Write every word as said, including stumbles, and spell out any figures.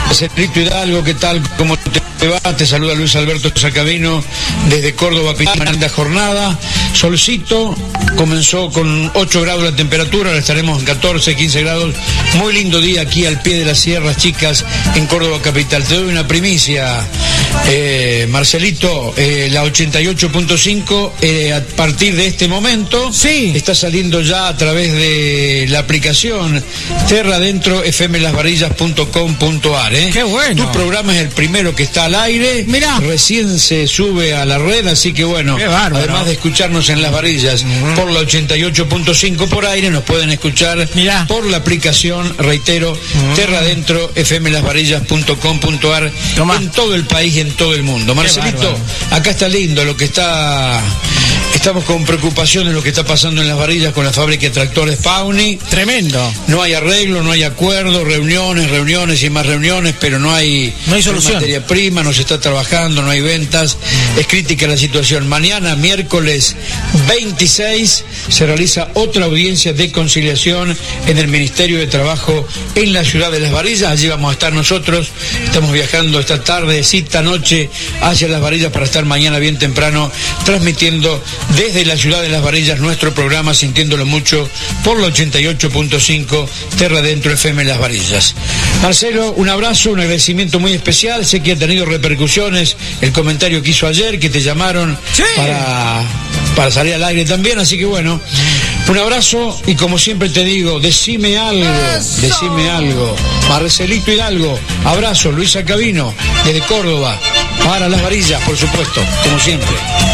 Marcelito Hidalgo, ¿qué tal? ¿Cómo te va? Te saluda Luis Alberto Sacabino desde Córdoba, linda jornada. Solcito, comenzó con ocho grados la temperatura, ahora estaremos en catorce, quince grados. Muy lindo día aquí al pie de las sierras chicas en Córdoba capital. Te doy una primicia, eh, Marcelito, eh, la ochenta y ocho punto cinco eh, a partir de este momento sí. está saliendo ya a través de la aplicación Terra Adentro F M las varillas punto com punto a r. ¿eh? Qué bueno. Tu programa es el primero que está al aire. Mirá. Recién se sube a la red, así que bueno, qué bárbaro. Además de escucharnos en Las Varillas uh-huh. por la ochenta y ocho punto cinco por aire, nos pueden escuchar Mirá. por la aplicación, reitero, uh-huh. Terra Adentro F M las varillas punto com punto a r en todo el país y en todo el mundo. Marcelito, acá está lindo lo que está... Estamos con preocupación en lo que está pasando en Las Varillas con la fábrica de tractores Pauni. Tremendo. No hay arreglo, no hay acuerdo, reuniones, reuniones y más reuniones, pero no hay, no hay solución. Materia prima, no se está trabajando, no hay ventas. Mm. Es crítica la situación. Mañana, miércoles veintiséis, se realiza otra audiencia de conciliación en el Ministerio de Trabajo en la ciudad de Las Varillas. Allí vamos a estar nosotros. Estamos viajando esta tarde, cita noche, hacia Las Varillas para estar mañana bien temprano transmitiendo desde la ciudad de Las Varillas nuestro programa, sintiéndolo mucho, por la ochenta y ocho punto cinco Terra Adentro F M Las Varillas. Marcelo, un abrazo, un agradecimiento muy especial. Sé que ha tenido repercusiones el comentario que hizo ayer, que te llamaron sí. para, para salir al aire también, así que bueno, un abrazo y como siempre te digo, decime algo, Eso. decime algo. Marcelito Hidalgo, abrazo, Luis Sacabino, desde Córdoba, para Las Varillas, por supuesto, como siempre.